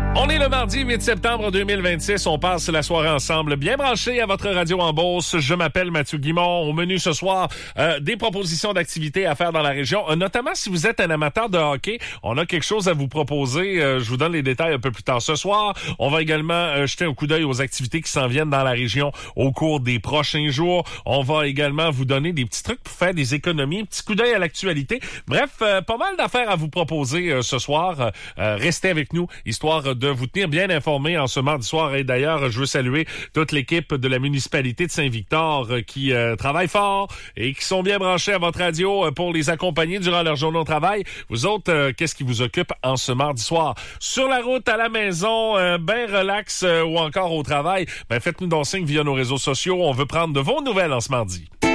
On est le mardi 8 septembre 2026. On passe la soirée ensemble, bien branché à votre radio en Beauce. Je m'appelle Mathieu Guimond. Au menu ce soir, des propositions d'activités à faire dans la région, notamment si vous êtes un amateur de hockey. On a quelque chose à vous proposer. Je vous donne les détails un peu plus tard ce soir. On va également jeter un coup d'œil aux activités qui s'en viennent dans la région au cours des prochains jours. On va également vous donner des petits trucs pour faire des économies, un petit coup d'œil à l'actualité. Bref, pas mal d'affaires à vous proposer ce soir. Restez avec nous, histoire de vous tenir bien informé en ce mardi soir. Et d'ailleurs, je veux saluer toute l'équipe de la municipalité de Saint-Victor qui travaille fort et qui sont bien branchés à votre radio pour les accompagner durant leur journée au travail. Vous autres, qu'est-ce qui vous occupe en ce mardi soir? Sur la route, à la maison, ben relax ou encore au travail, ben faites-nous donc signe via nos réseaux sociaux. On veut prendre de vos nouvelles en ce mardi.